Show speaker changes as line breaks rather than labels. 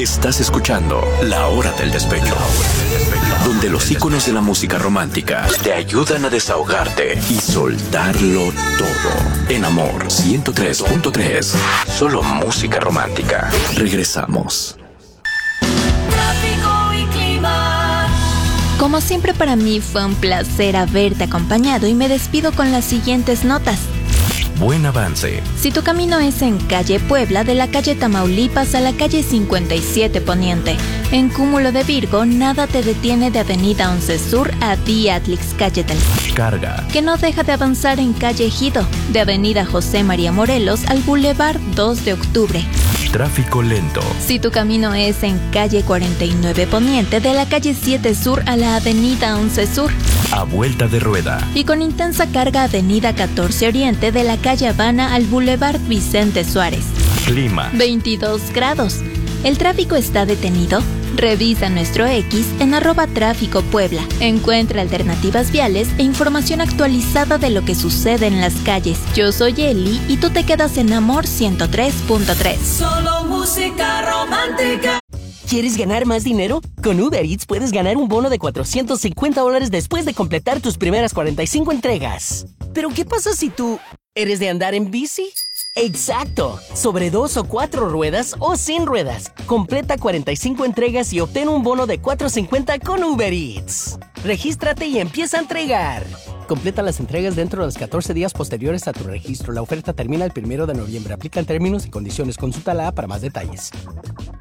Estás escuchando La Hora del Despecho, donde los íconos de la música romántica te ayudan a desahogarte y soltarlo todo. En Amor 103.3, solo música romántica. Regresamos.
Tráfico y clima.
Como siempre, para mí fue un placer haberte acompañado y me despido con las siguientes notas.
Buen avance.
Si tu camino es en calle Puebla, de la calle Tamaulipas a la calle 57 Poniente, en Cúmulo de Virgo, nada te detiene de avenida 11 Sur a Diatlix Cayetel.
Carga.
Que no deja de avanzar en calle Ejido, de avenida José María Morelos al Boulevard 2 de Octubre.
Tráfico lento.
Si tu camino es en calle 49 Poniente, de la calle 7 Sur a la avenida 11 Sur.
A vuelta de rueda.
Y con intensa carga avenida 14 Oriente, de la calle Habana al Boulevard Vicente Suárez.
Clima.
22 grados. ¿El tráfico está detenido? Revisa nuestro X en @tráfico Puebla. Encuentra alternativas viales e información actualizada de lo que sucede en las calles. Yo soy Eli y tú te quedas en Amor 103.3.
Solo música romántica.
¿Quieres ganar más dinero? Con Uber Eats puedes ganar un bono de $450 después de completar tus primeras 45 entregas. ¿Pero qué pasa si tú eres de andar en bici? ¡Exacto! Sobre 2 o 4 ruedas o sin ruedas. Completa 45 entregas y obtén un bono de $450 con Uber Eats. Regístrate y empieza a entregar. Completa las entregas dentro de los 14 días posteriores a tu registro. La oferta termina el 1 de noviembre. Aplican términos y condiciones. Consulta la app para más detalles.